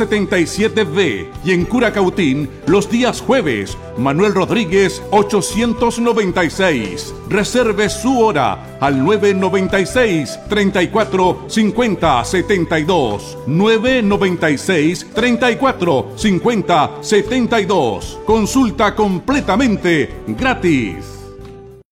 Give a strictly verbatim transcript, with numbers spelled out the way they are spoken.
setenta y siete B y en Curacautín los días jueves. Manuel Rodríguez ochocientos noventa y seis. Reserve su hora al nueve noventa y seis, treinta y cuatro, cincuenta, setenta y dos. nueve noventa y seis, treinta y cuatro, cincuenta, setenta y dos. Consulta completamente gratis.